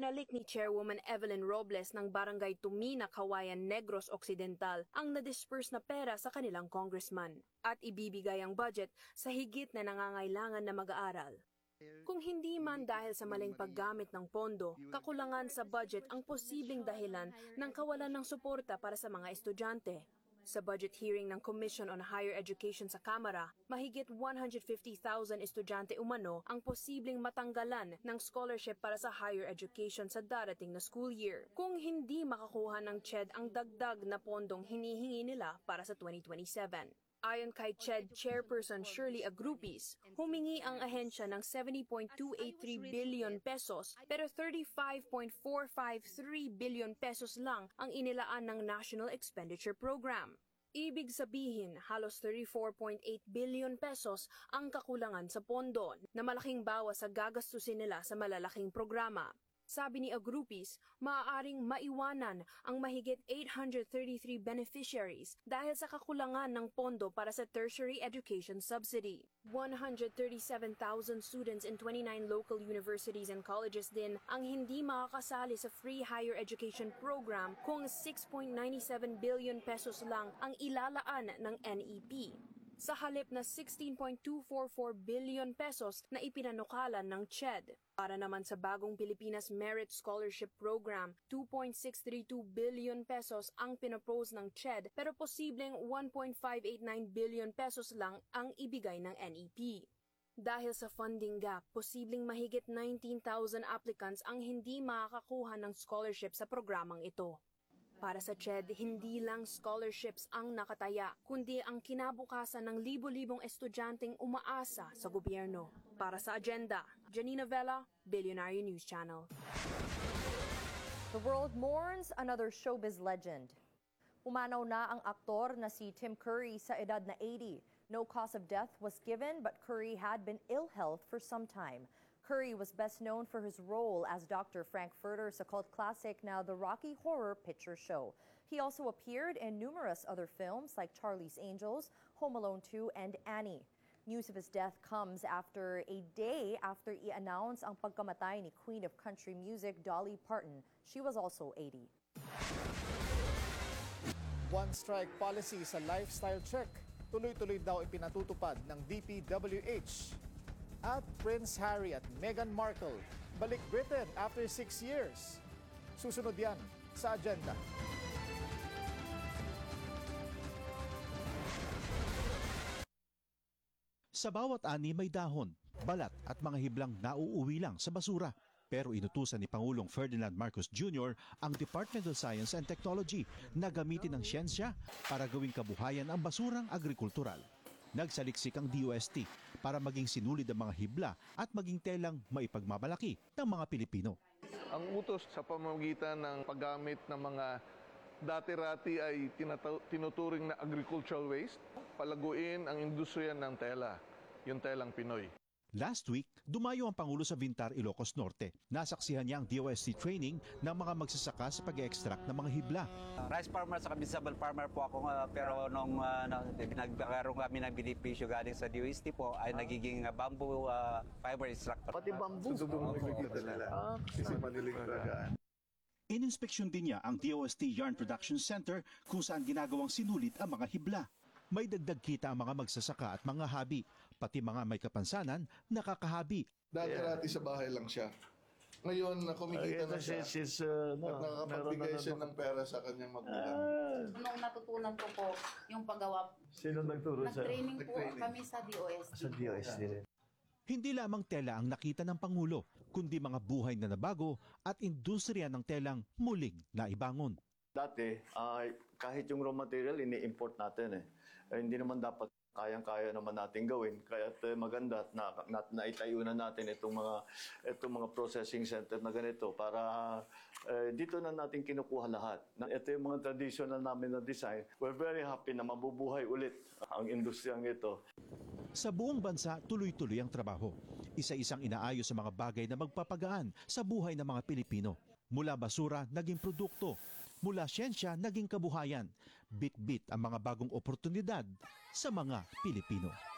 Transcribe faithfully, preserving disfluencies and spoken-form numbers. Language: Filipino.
Ipinalik ni Chairwoman Evelyn Robles ng Barangay Tumina, Kawayan Negros Occidental ang na-disperse na pera sa kanilang congressman at ibibigay ang budget sa higit na nangangailangan na mag-aaral. Kung hindi man dahil sa maling paggamit ng pondo, kakulangan sa budget ang posibleng dahilan ng kawalan ng suporta para sa mga estudyante. Sa budget hearing ng Commission on Higher Education sa Kamara, mahigit one hundred fifty thousand estudyante umano ang posibleng matanggalan ng scholarship para sa higher education sa darating na school year kung hindi makakuha ng C H E D ang dagdag na pondong hinihingi nila para sa twenty twenty-seven. Ayon kay C H E D Chairperson Shirley Agrupis, humingi ang ahensya ng seventy point two eight three billion pesos pero thirty-five point four five three billion pesos lang ang inilaan ng National Expenditure Program. Ibig sabihin, halos thirty-four point eight billion pesos ang kakulangan sa pondo na malaking bawas sa gagastusin nila sa malalaking programa. Sabi ni Agrupis, maaaring maiwanan ang mahigit eight hundred thirty-three beneficiaries dahil sa kakulangan ng pondo para sa tertiary education subsidy. one hundred thirty-seven thousand students in twenty-nine local universities and colleges din ang hindi makakasali sa free higher education program kung six point nine seven billion pesos lang ang ilalaan ng N E P. Sa halip na sixteen point two four four billion pesos na ipinanukalan ng C H E D. Para naman sa bagong Pilipinas Merit Scholarship Program, two point six three two billion pesos ang pinopose ng C H E D pero posibleng one point five eight nine billion pesos lang ang ibigay ng N E P. Dahil sa funding gap, posibleng mahigit nineteen thousand applicants ang hindi makakakuha ng scholarship sa programang ito. Para sa C H E D, hindi lang scholarships ang nakataya, kundi ang kinabukasan ng libo-libong estudyanteng umaasa sa gobyerno. Para sa Agenda, Janina Vela, Billionaire News Channel. The world mourns another showbiz legend. Umanaw na ang aktor na si Tim Curry sa edad na eighty. No cause of death was given, but Curry had been ill health for some time. Curry was best known for his role as Doctor Frankfurter sa cult classic now The Rocky Horror Picture Show. He also appeared in numerous other films like Charlie's Angels, Home Alone two, and Annie. News of his death comes after a day after i-announce ang pagkamatay ni Queen of Country Music Dolly Parton. She was also eighty. One-strike policy sa lifestyle check. Tuloy-tuloy daw ipinatutupad ng D P W H. At Prince Harry at Meghan Markle, balik Britain after six years. Susunod yan sa Agenda. Sa bawat ani may dahon, balat at mga hiblang nauuwi lang sa basura. Pero inutusan ni Pangulong Ferdinand Marcos Junior ang Department of Science and Technology na gamitin ang siyensya para gawing kabuhayan ang basurang agrikultural. Nagsaliksik ang D O S T para maging sinulid ang mga hibla at maging telang maipagmamalaki ng mga Pilipino. Ang utos sa pamamagitan ng paggamit ng mga dati-rati ay tinuturing na agricultural waste, palaguin ang industriya ng tela, yung telang Pinoy. Last week, dumayo ang Pangulo sa Vintar, Ilocos Norte. Nasaksihan niya ang D O S T training ng mga magsasaka sa pag-extract ng mga hibla. Uh, rice farmer sa vegetable farmer po ako uh, pero nung uh, nagkaroon kami ng benepisyo galing sa D O S T po ay nagiging uh, bamboo uh, fiber extractor. Pati bamboo? Sudugong nagkikita nila. Kasi maniling talagaan. Ininspeksyon din niya ang D O S T Yarn Production Center kung saan ginagawang sinulid ang mga hibla. May dagdag kita ang mga magsasaka at mga habi, pati mga may kapansanan, nakakahabi. Dati-rati sa bahay lang siya. Ngayon, kumikita na siya She's, uh, no, at nakakapagbigay siya ng pera sa kanyang magulang. Nung natutunan ko po yung paggawa, Sino nagturo sa... nag-training po kami sa D O S T. Sa D O S T rin. Hindi lamang tela ang nakita ng Pangulo, kundi mga buhay na nabago at industriya ng telang muling naibangon. Dati, uh, kahit yung raw material, ini-import natin eh. eh. Hindi naman dapat kayang-kaya naman natin gawin. Kaya uh, maganda na, na naitayo na natin itong mga, itong mga processing center na ganito para uh, dito na natin kinukuha lahat. Ito yung mga traditional namin na design. We're very happy na mabubuhay ulit ang industriyang ito. Sa buong bansa, tuloy-tuloy ang trabaho. Isa-isang inaayos sa mga bagay na magpapagaan sa buhay ng mga Pilipino. Mula basura, naging produkto. Mula siyensya, naging kabuhayan. Bit-bit ang mga bagong oportunidad sa mga Pilipino.